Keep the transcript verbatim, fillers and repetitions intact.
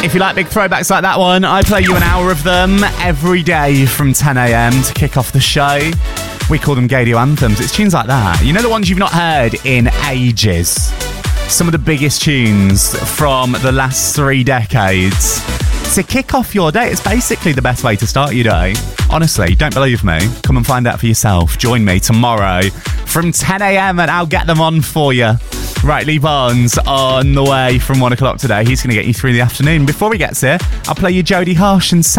If you like big throwbacks like that one, I play you an hour of them every day from ten a.m. to kick off the show. We call them Gadio Anthems. It's tunes like that. You know, the ones you've not heard in ages. Some of the biggest tunes from the last three decades. To kick off your day, it's basically the best way to start your day. Honestly, don't believe me? Come and find out for yourself. Join me tomorrow from ten a.m. and I'll get them on for you. Right, Lee Barnes on the way from one o'clock today. He's going to get you through the afternoon. Before he gets here, I'll play you Jodie Harsh and Sam.